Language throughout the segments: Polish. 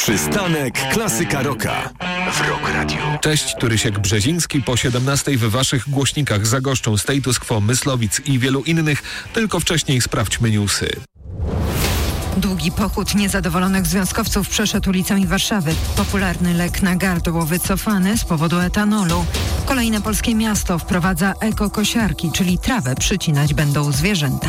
Przystanek Klasyka Rocka w Rock Radio. Cześć, tu Rysiek Brzeziński. Po 17 w waszych głośnikach zagoszczą Status Quo, Myslowic i wielu innych. Tylko wcześniej sprawdźmy newsy. Długi pochód niezadowolonych związkowców przeszedł ulicami Warszawy. Popularny lek na gardło wycofany z powodu etanolu. Kolejne polskie miasto wprowadza ekokosiarki, czyli trawę przycinać będą zwierzęta.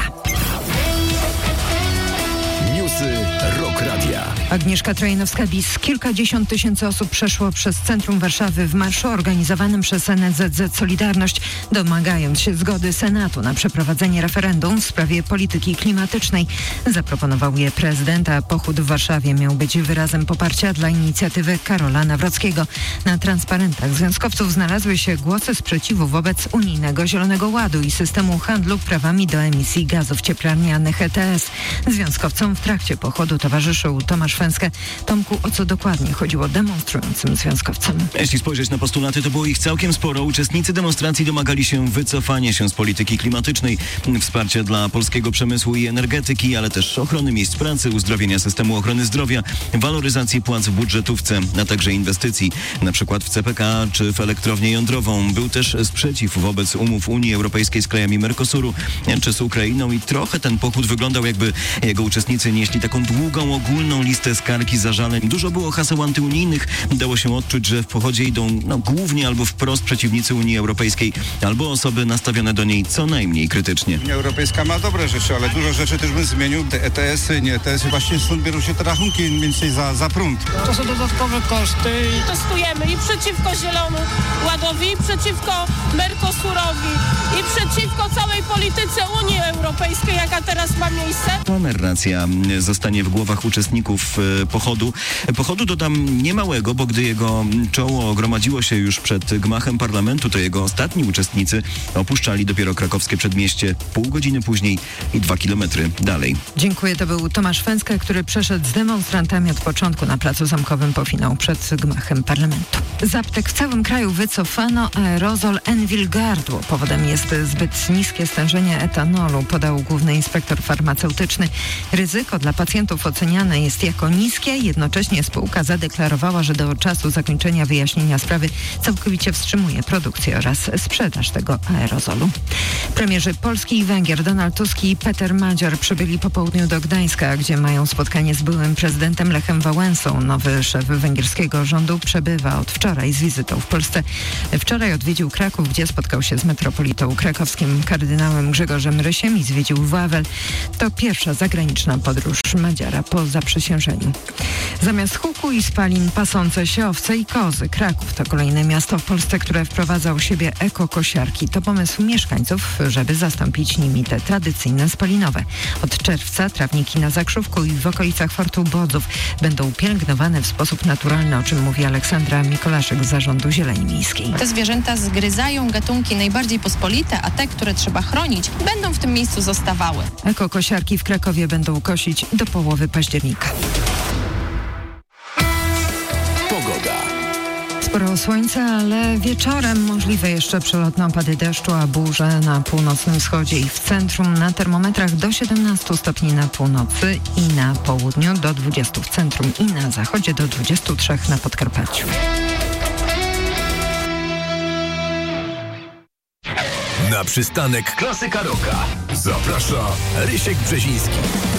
Newsy Rock Radia. Agnieszka Trojanowska-Bis. Kilkadziesiąt tysięcy osób przeszło przez centrum Warszawy w marszu organizowanym przez NSZZ Solidarność, domagając się zgody Senatu na przeprowadzenie referendum w sprawie polityki klimatycznej. Zaproponował je prezydent, a pochód w Warszawie miał być wyrazem poparcia dla inicjatywy Karola Nawrockiego. Na transparentach związkowców znalazły się głosy sprzeciwu wobec unijnego Zielonego Ładu i systemu handlu prawami do emisji gazów cieplarnianych ETS. Związkowcom w trakcie pochodu towarzyszył Tomasz Fęskę. Tomku, o co dokładnie chodziło demonstrującym związkowcom? Jeśli spojrzeć na postulaty, to było ich całkiem sporo. Uczestnicy demonstracji domagali się wycofania się z polityki klimatycznej, wsparcia dla polskiego przemysłu i energetyki, ale też ochrony miejsc pracy, uzdrowienia systemu ochrony zdrowia, waloryzacji płac w budżetówce, a także inwestycji, na przykład w CPK czy w elektrownię jądrową. Był też sprzeciw wobec umów Unii Europejskiej z krajami Mercosuru czy z Ukrainą i trochę ten pochód wyglądał, jakby jego uczestnicy nieśli taką długą, ogólną listę skarg i zażaleń. Dużo było haseł antyunijnych. Dało się odczuć, że w pochodzie idą głównie albo wprost przeciwnicy Unii Europejskiej, albo osoby nastawione do niej co najmniej krytycznie. Unia Europejska ma dobre rzeczy, ale dużo rzeczy też bym zmienił. Te ETS-y, nie ETS-y, właśnie stąd biorą się te rachunki mniej więcej za prąd. To są dodatkowe koszty. Testujemy i przeciwko Zielonemu Ładowi, i przeciwko Mercosurowi, i przeciwko całej polityce Unii Europejskiej, jaka teraz ma miejsce. Ta narracja zostanie w głowach uczestników pochodu, dodam niemałego, bo gdy jego czoło gromadziło się już przed gmachem parlamentu, to jego ostatni uczestnicy opuszczali dopiero krakowskie przedmieście pół godziny później i 2 kilometry dalej. Dziękuję. To był Tomasz Fęskę, który przeszedł z demonstrantami od początku na Placu Zamkowym po finał przed gmachem parlamentu. Z aptek w całym kraju wycofano aerozol Envil Gardło. Powodem jest zbyt niskie stężenie etanolu, podał główny inspektor farmaceutyczny. Ryzyko dla pacjentów oceniane jest jako niskie. Jednocześnie spółka zadeklarowała, że do czasu zakończenia wyjaśnienia sprawy całkowicie wstrzymuje produkcję oraz sprzedaż tego aerozolu. Premierzy Polski i Węgier Donald Tusk i Peter Madziar przybyli po południu do Gdańska, gdzie mają spotkanie z byłym prezydentem Lechem Wałęsą. Nowy szef węgierskiego rządu przebywa od wczoraj z wizytą w Polsce. Wczoraj odwiedził Kraków, gdzie spotkał się z metropolitą krakowskim kardynałem Grzegorzem Rysiem i zwiedził Wawel. To pierwsza zagraniczna podróż Madziara po zaprzysiężeniu. Zamiast huku i spalin pasące się owce i kozy. Kraków to kolejne miasto w Polsce, które wprowadza u siebie ekokosiarki. To pomysł mieszkańców, żeby zastąpić nimi te tradycyjne spalinowe. Od czerwca trawniki na Zakrzówku i w okolicach Fortu Bodzów będą pielęgnowane w sposób naturalny, o czym mówi Aleksandra Mikolaszek z Zarządu Zieleni Miejskiej. Te zwierzęta zgryzają gatunki najbardziej pospolite, a te, które trzeba chronić, będą w tym miejscu zostawały. Ekokosiarki w Krakowie będą kosić do połowy października. Pogoda. Sporo słońca, ale wieczorem możliwe jeszcze przelotne opady deszczu, a burze na północnym wschodzie i w centrum. Na termometrach do 17 stopni na północy i na południu, do 20 w centrum i na zachodzie, do 23 na Podkarpaciu. Na przystanek Klasyka Rocka zaprasza Rysiek Brzeziński.